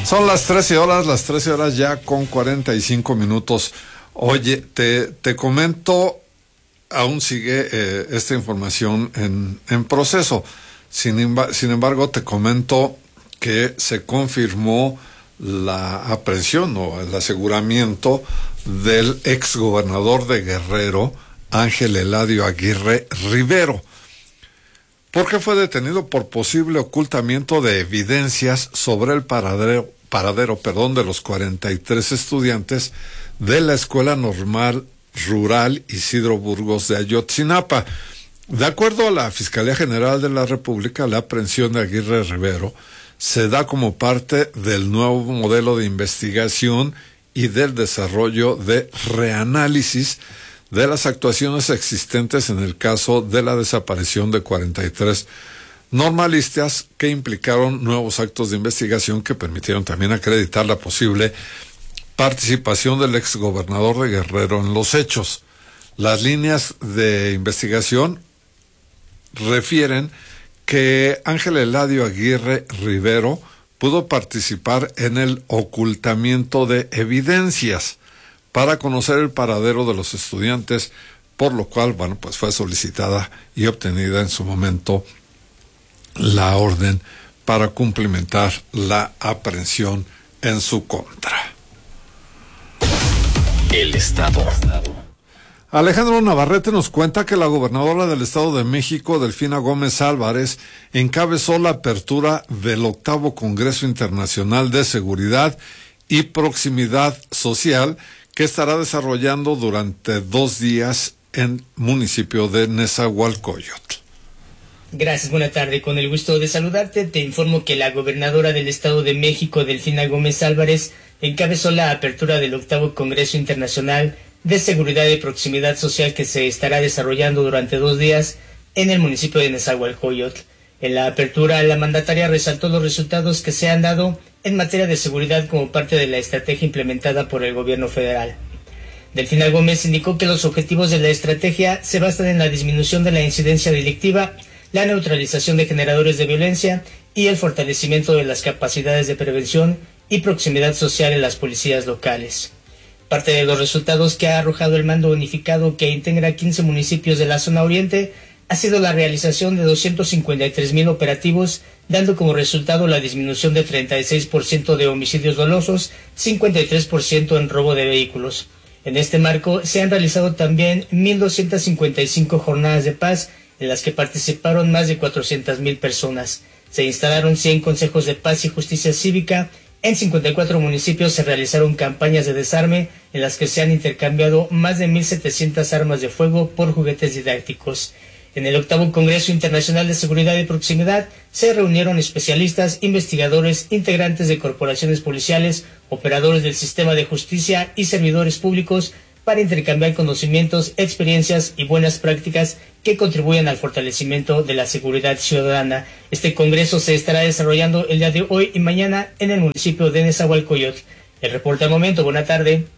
Son las 13 horas ya con 45 minutos. Oye, te comento, aún sigue esta información en proceso. Sin embargo, te comento que se confirmó la aprehensión o el aseguramiento del exgobernador de Guerrero, Ángel Eladio Aguirre Rivero, porque fue detenido por posible ocultamiento de evidencias sobre el paradero de los 43 estudiantes de la Escuela Normal Rural Isidro Burgos de Ayotzinapa. De acuerdo a la Fiscalía General de la República, la aprehensión de Aguirre Rivero se da como parte del nuevo modelo de investigación y del desarrollo de reanálisis de las actuaciones existentes en el caso de la desaparición de 43 normalistas que implicaron nuevos actos de investigación que permitieron también acreditar la posible participación del exgobernador de Guerrero en los hechos. Las líneas de investigación refieren que Ángel Eladio Aguirre Rivero pudo participar en el ocultamiento de evidencias para conocer el paradero de los estudiantes, por lo cual, pues fue solicitada y obtenida en su momento la orden para cumplimentar la aprehensión en su contra. El Estado. Alejandro Navarrete nos cuenta que la gobernadora del Estado de México, Delfina Gómez Álvarez, encabezó la apertura del 8º Congreso Internacional de Seguridad y Proximidad Social, que estará desarrollando durante 2 días en municipio de Nezahualcóyotl. Gracias, buena tarde. Con el gusto de saludarte, te informo que la gobernadora del Estado de México, Delfina Gómez Álvarez, encabezó la apertura del 8º Congreso Internacional de Seguridad y Proximidad Social, que se estará desarrollando durante 2 días en el municipio de Nezahualcóyotl. En la apertura, la mandataria resaltó los resultados que se han dado en materia de seguridad como parte de la estrategia implementada por el gobierno federal. Delfina Gómez indicó que los objetivos de la estrategia se basan en la disminución de la incidencia delictiva, la neutralización de generadores de violencia y el fortalecimiento de las capacidades de prevención y proximidad social en las policías locales. Parte de los resultados que ha arrojado el mando unificado, que integra 15 municipios de la zona oriente, ha sido la realización de 253,000 operativos, dando como resultado la disminución de 36% de homicidios dolosos, 53% en robo de vehículos. En este marco se han realizado también 1,255 jornadas de paz, en las que participaron más de 400,000 personas. Se instalaron 100 consejos de paz y justicia cívica. En 54 municipios se realizaron campañas de desarme, en las que se han intercambiado más de 1,700 armas de fuego por juguetes didácticos. En el 8º Congreso Internacional de Seguridad y Proximidad se reunieron especialistas, investigadores, integrantes de corporaciones policiales, operadores del sistema de justicia y servidores públicos para intercambiar conocimientos, experiencias y buenas prácticas que contribuyan al fortalecimiento de la seguridad ciudadana. Este congreso se estará desarrollando el día de hoy y mañana en el municipio de Nezahualcóyotl. El reporte al momento, buena tarde.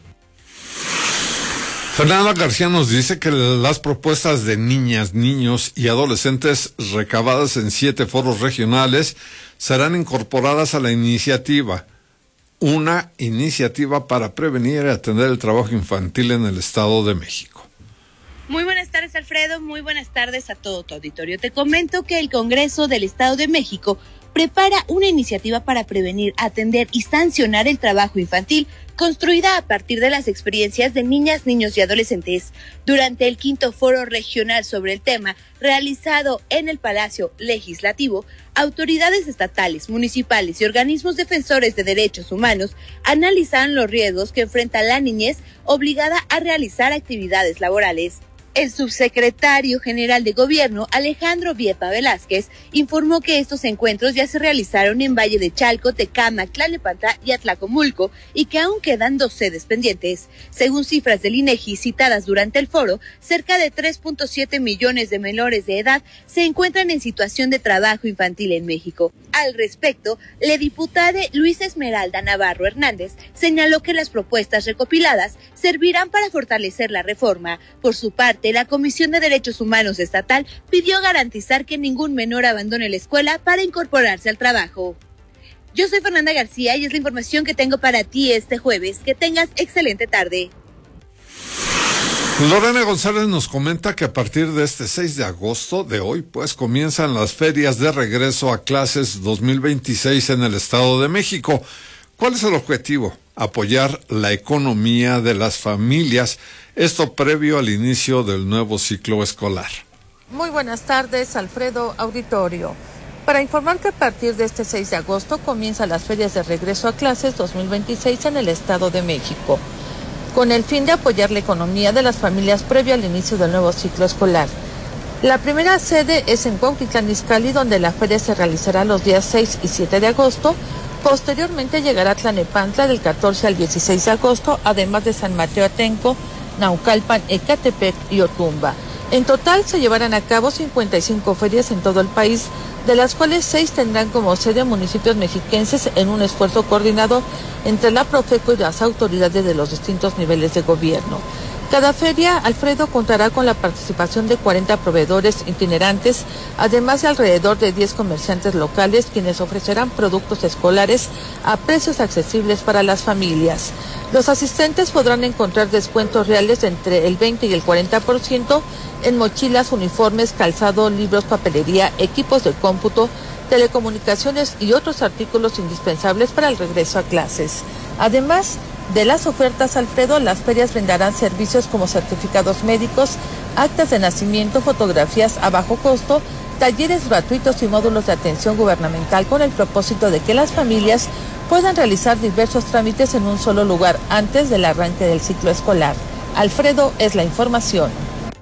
Fernanda García nos dice que las propuestas de niñas, niños y adolescentes recabadas en 7 foros regionales serán incorporadas a la iniciativa. Una iniciativa para prevenir y atender el trabajo infantil en el Estado de México. Muy buenas tardes, Alfredo. Muy buenas tardes a todo tu auditorio. Te comento que el Congreso del Estado de México prepara una iniciativa para prevenir, atender y sancionar el trabajo infantil, construida a partir de las experiencias de niñas, niños y adolescentes. Durante el 5º Foro Regional sobre el tema, realizado en el Palacio Legislativo, autoridades estatales, municipales y organismos defensores de derechos humanos analizaron los riesgos que enfrenta la niñez obligada a realizar actividades laborales. El subsecretario general de Gobierno, Alejandro Viepa Velázquez, informó que estos encuentros ya se realizaron en Valle de Chalco, Tecámac, Tlalnepantla y Atlacomulco y que aún quedan 2 sedes pendientes. Según cifras del INEGI citadas durante el foro, cerca de 3.7 millones de menores de edad se encuentran en situación de trabajo infantil en México. Al respecto, la diputada Luisa Esmeralda Navarro Hernández señaló que las propuestas recopiladas servirán para fortalecer la reforma. Por su parte, la Comisión de Derechos Humanos Estatal pidió garantizar que ningún menor abandone la escuela para incorporarse al trabajo. Yo soy Fernanda García y es la información que tengo para ti este jueves. Que tengas excelente tarde. Lorena González nos comenta que a partir de este 6 de agosto de hoy, pues comienzan las ferias de regreso a clases 2026 en el Estado de México. ¿Cuál es el objetivo? Apoyar la economía de las familias, esto previo al inicio del nuevo ciclo escolar. Muy buenas tardes, Alfredo Auditorio. Para informar que a partir de este 6 de agosto comienzan las ferias de regreso a clases 2026 en el Estado de México, con el fin de apoyar la economía de las familias previo al inicio del nuevo ciclo escolar. La primera sede es en Cuautitlán Izcalli, donde la feria se realizará los días 6 y 7 de agosto. Posteriormente llegará a Tlanepantla del 14 al 16 de agosto, además de San Mateo Atenco, Naucalpan, Ecatepec y Otumba. En total se llevarán a cabo 55 ferias en todo el país, de las cuales 6 tendrán como sede municipios mexiquenses en un esfuerzo coordinado entre la Profeco y las autoridades de los distintos niveles de gobierno. Cada feria, Alfredo, contará con la participación de 40 proveedores itinerantes, además de alrededor de 10 comerciantes locales, quienes ofrecerán productos escolares a precios accesibles para las familias. Los asistentes podrán encontrar descuentos reales entre el 20 y el 40% en mochilas, uniformes, calzado, libros, papelería, equipos de cómputo, telecomunicaciones y otros artículos indispensables para el regreso a clases. Además de las ofertas, Alfredo, las ferias brindarán servicios como certificados médicos, actas de nacimiento, fotografías a bajo costo, talleres gratuitos y módulos de atención gubernamental, con el propósito de que las familias puedan realizar diversos trámites en un solo lugar antes del arranque del ciclo escolar. Alfredo, es la información.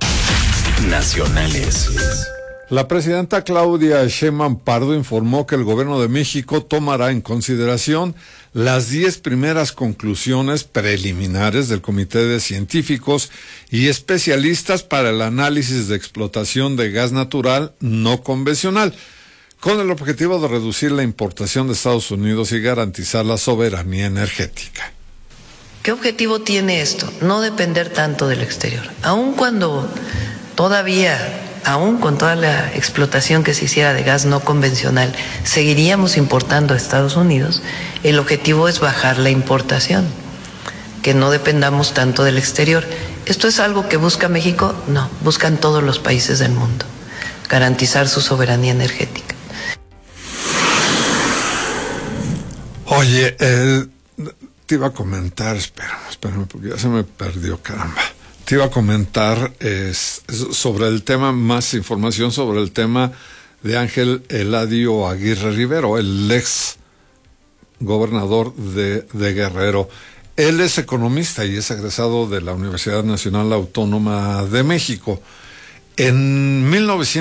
Nacionales. La presidenta Claudia Sheinbaum Pardo informó que el gobierno de México tomará en consideración las 10 primeras conclusiones preliminares del Comité de Científicos y Especialistas para el Análisis de Explotación de Gas Natural No Convencional, con el objetivo de reducir la importación de Estados Unidos y garantizar la soberanía energética. ¿Qué objetivo tiene esto? No depender tanto del exterior. Aun cuando todavía, aún con toda la explotación que se hiciera de gas no convencional, seguiríamos importando a Estados Unidos, el objetivo es bajar la importación, que no dependamos tanto del exterior. ¿Esto es algo que busca México? No, buscan todos los países del mundo, garantizar su soberanía energética. Oye, te iba a comentar, espérame, porque ya se me perdió, caramba. Te iba a comentar sobre el tema, más información sobre el tema de Ángel Eladio Aguirre Rivero, el ex gobernador de Guerrero. Él es economista y es egresado de la Universidad Nacional Autónoma de México. En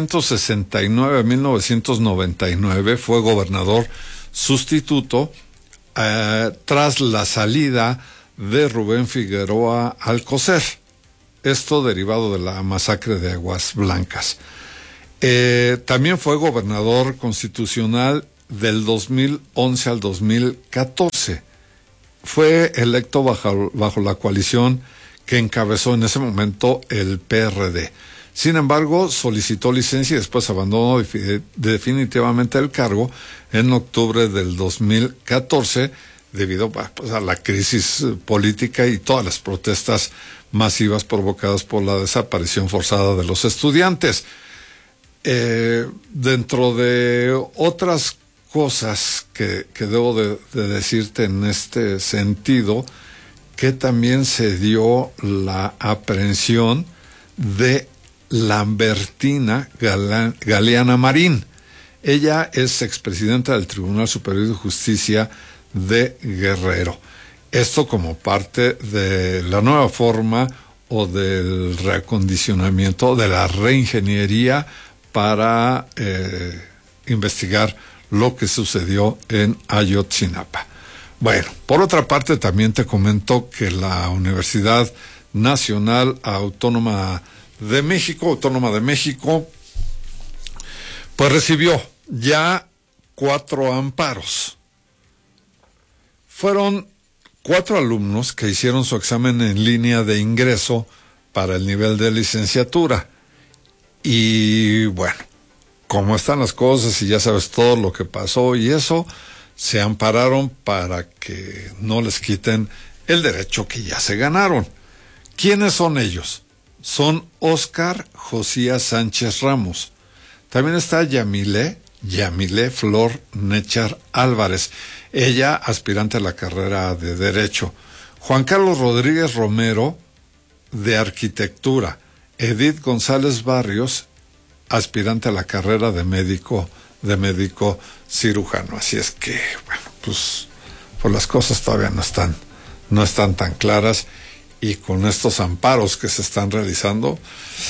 1969-1999 fue gobernador sustituto tras la salida de Rubén Figueroa Alcocer. Esto derivado de la masacre de Aguas Blancas. También fue gobernador constitucional del 2011 al 2014. Fue electo bajo la coalición que encabezó en ese momento el PRD. Sin embargo, solicitó licencia y después abandonó definitivamente el cargo en octubre del 2014 debido a la crisis política y todas las protestas masivas provocadas por la desaparición forzada de los estudiantes. Dentro de otras cosas que debo de decirte en este sentido, que también se dio la aprehensión de Lambertina Galeana Marín. Ella es expresidenta del Tribunal Superior de Justicia de Guerrero. Esto como parte de la nueva forma o del reacondicionamiento, de la reingeniería para investigar lo que sucedió en Ayotzinapa. Bueno, por otra parte también te comento que la Universidad Nacional Autónoma de México, pues recibió ya 4 amparos. Fueron 4 alumnos que hicieron su examen en línea de ingreso para el nivel de licenciatura. Y bueno, como están las cosas y ya sabes todo lo que pasó y eso, se ampararon para que no les quiten el derecho que ya se ganaron. ¿Quiénes son ellos? Son Óscar Josías Sánchez Ramos. También está Yamile Flor Nechar Álvarez, ella aspirante a la carrera de Derecho. Juan Carlos Rodríguez Romero, de Arquitectura. Edith González Barrios, aspirante a la carrera de médico cirujano. Así es que, bueno, pues las cosas todavía no están tan claras, y con estos amparos que se están realizando,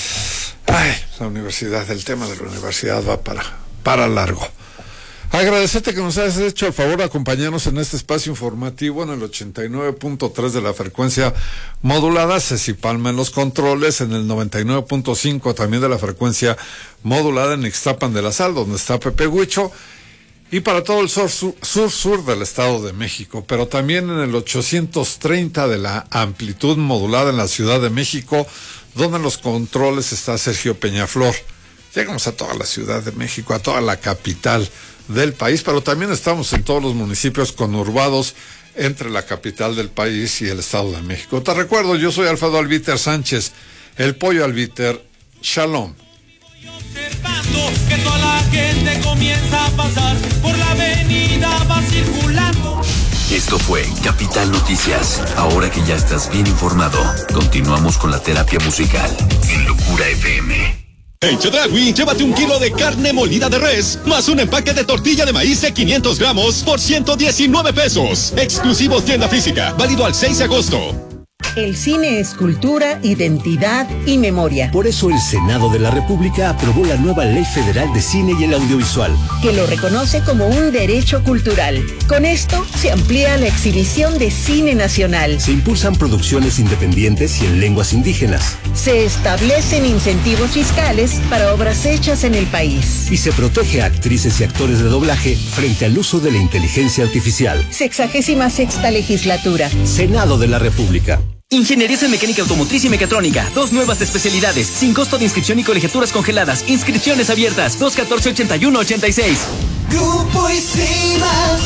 el tema de la universidad va para largo. Agradecerte que nos hayas hecho el favor de acompañarnos en este espacio informativo en el 89.3 de la frecuencia modulada, Ceci Palma en los controles, en el 99.5 también de la frecuencia modulada en Ixtapan de la Sal, donde está Pepe Huicho, y para todo el sur del Estado de México, pero también en el 830 de la amplitud modulada en la Ciudad de México, donde en los controles está Sergio Peñaflor. Llegamos a toda la Ciudad de México, a toda la capital del país, pero también estamos en todos los municipios conurbados entre la capital del país y el Estado de México. Te recuerdo, yo soy Alfredo Albiter Sánchez, el Pollo Albiter. Shalom. Observando que toda la gente comienza a pasar por la avenida, va circulando. Esto fue Capital Noticias. Ahora que ya estás bien informado, continuamos con la terapia musical en Locura FM. En Chedraui, llévate 1 kilo de carne molida de res, más un empaque de tortilla de maíz de 500 gramos por 119 pesos. Exclusivo tienda física, válido al 6 de agosto. El cine es cultura, identidad y memoria. Por eso el Senado de la República aprobó la nueva Ley Federal de Cine y el Audiovisual, que lo reconoce como un derecho cultural. Con esto se amplía la exhibición de cine nacional. Se impulsan producciones independientes y en lenguas indígenas. Se establecen incentivos fiscales para obras hechas en el país. Y se protege a actrices y actores de doblaje frente al uso de la inteligencia artificial. 66ª legislatura. Senado de la República. Ingenierías en Mecánica Automotriz y Mecatrónica. 2 nuevas especialidades, sin costo de inscripción y colegiaturas congeladas. Inscripciones abiertas. 214-8186. Grupo Islima.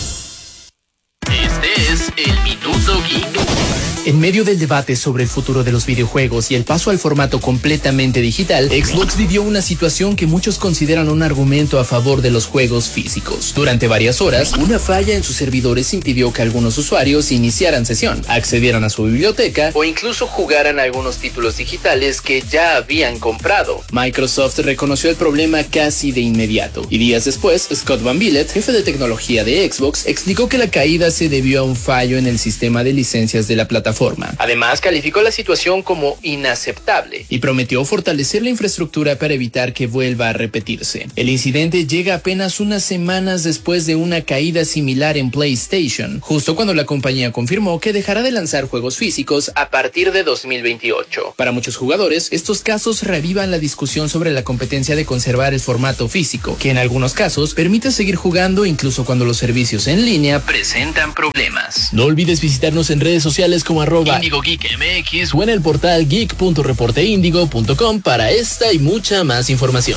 Este es el Minuto Geek. En medio del debate sobre el futuro de los videojuegos y el paso al formato completamente digital, Xbox vivió una situación que muchos consideran un argumento a favor de los juegos físicos. Durante varias horas, una falla en sus servidores impidió que algunos usuarios iniciaran sesión, accedieran a su biblioteca o incluso jugaran algunos títulos digitales que ya habían comprado. Microsoft reconoció el problema casi de inmediato, y días después, Scott Van Billet, jefe de tecnología de Xbox, explicó que la caída se debió a un fallo en el sistema de licencias de la plataforma. Además, calificó la situación como inaceptable y prometió fortalecer la infraestructura para evitar que vuelva a repetirse. El incidente llega apenas unas semanas después de una caída similar en PlayStation, justo cuando la compañía confirmó que dejará de lanzar juegos físicos a partir de 2028. Para muchos jugadores, estos casos reavivan la discusión sobre la competencia de conservar el formato físico, que en algunos casos permite seguir jugando incluso cuando los servicios en línea presentan problemas. No olvides visitarnos en redes sociales como @IndigoGeekMX o en el portal geek.reporteindigo.com para esta y mucha más información.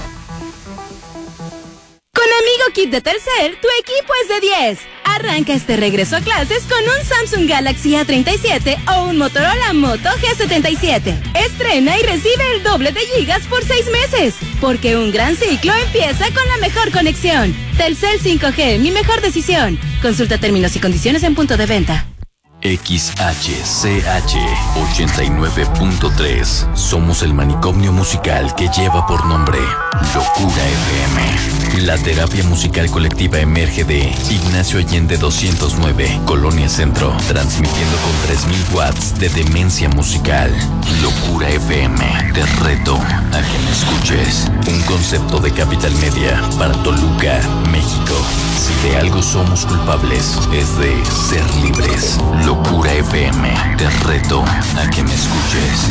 Con Amigo Kit de Telcel, tu equipo es de 10. Arranca este regreso a clases con un Samsung Galaxy A37 o un Motorola Moto G77. Estrena y recibe el doble de gigas por 6 meses. Porque un gran ciclo empieza con la mejor conexión. Telcel 5G, mi mejor decisión. Consulta términos y condiciones en punto de venta. XHCH 89.3. Somos el manicomio musical que lleva por nombre Locura FM. La terapia musical colectiva emerge de Ignacio Allende 209, Colonia Centro, transmitiendo con 3000 watts de demencia musical. Locura FM, te reto a que me escuches. Un concepto de Capital Media para Toluca, México. Si de algo somos culpables, es de ser libres. Locura FM, te reto a que me escuches.